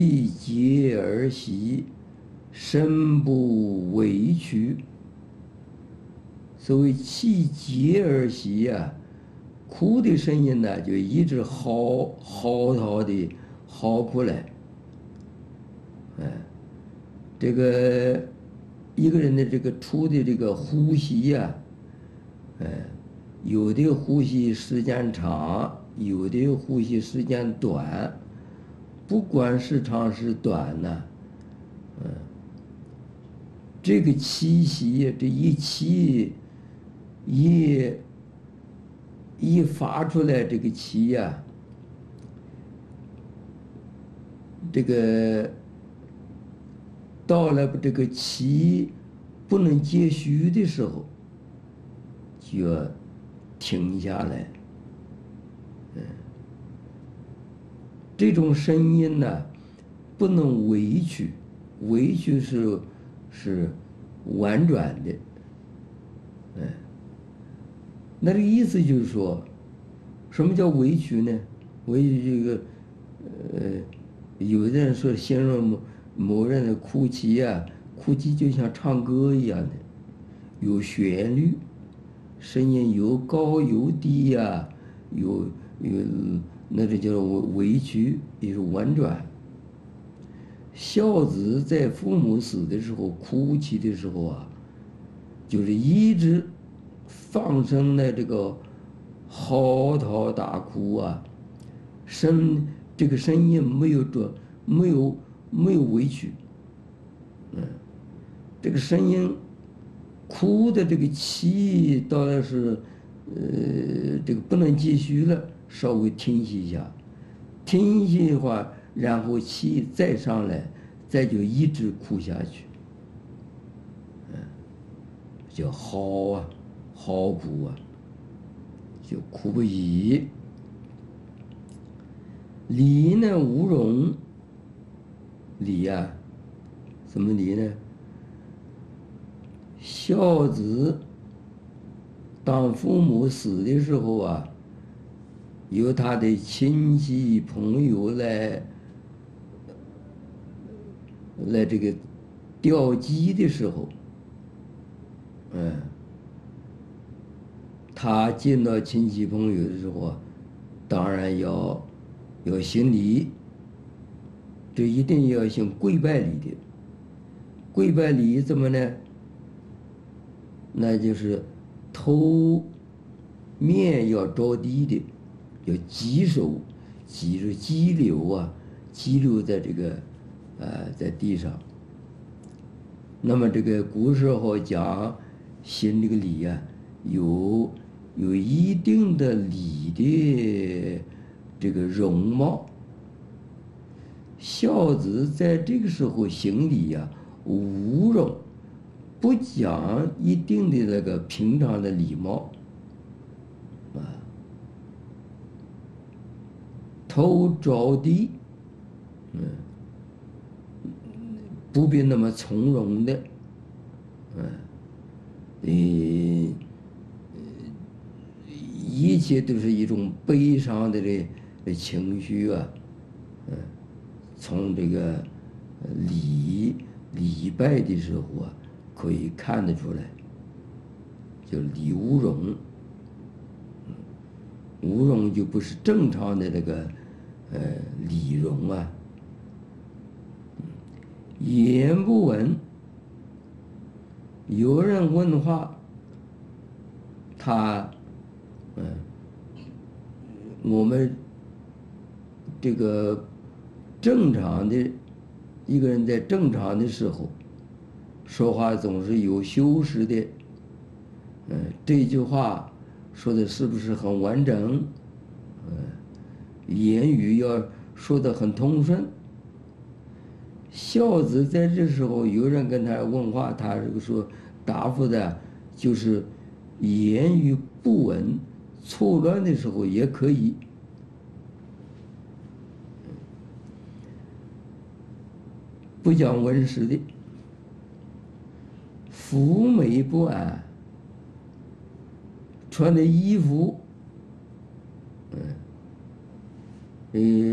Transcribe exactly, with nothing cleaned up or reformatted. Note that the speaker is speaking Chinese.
气节而息，身不为屈。所谓气节而息呀、哭的声音呢，就一直嚎嚎啕的嚎出来。哎，这个一个人的这个出的这个呼吸呀、哎，有的呼吸时间长，有的呼吸时间短。不管是长是短呢，嗯，这个气息，这一气一一发出来，这个气呀、这个到了这个气不能接续的时候，就要停下来。嗯，这种声音呢，不能委屈，委屈是是婉转的。嗯，那这个意思就是说，什么叫委屈呢？委屈这个，呃，有的人说形容某某人的哭泣呀、哭泣就像唱歌一样的，有旋律，声音有高有低呀、有有那这叫委屈，也是婉转。孝子在父母死的时候哭泣的时候啊，就是一直放声的这个嚎啕大哭啊，声这个声音没有着没有没有委屈。嗯，这个声音哭的这个气到了是呃这个不能继续了，稍微停息一下，停息的话，然后气再上来，再就一直哭下去。嗯，叫嚎啊，嚎哭啊，就哭不已。离呢无容，离呀、啊，怎么离呢？孝子当父母死的时候啊，由他的亲戚朋友来来这个吊祭的时候，嗯，他见到亲戚朋友的时候啊，当然要要行礼，这一定要行跪拜礼的。跪拜礼怎么呢？那就是头面要着地的，要稽首，稽着激流啊，激流在这个呃在地上。那么这个古时候讲行这个礼啊，有有一定的礼的这个容貌。孝子在这个时候行礼呀、无容，不讲一定的那个平常的礼貌啊，头着地，嗯，不必那么从容的，嗯，呃，一切都是一种悲伤的这情绪啊，嗯，从这个呃礼礼拜的时候啊，可以看得出来，就礼无容。无容就不是正常的这个呃礼容啊。言不闻，有人问话，他嗯，我们这个正常的一个人在正常的时候说话总是有修饰的。嗯，这句话说的是不是很完整？嗯，言语要说的很通顺。孝子在这时候有人跟他问话，他这个说答复的，就是言语不稳、错乱的时候也可以。不讲文史的，妩媚不安，穿的衣服，嗯，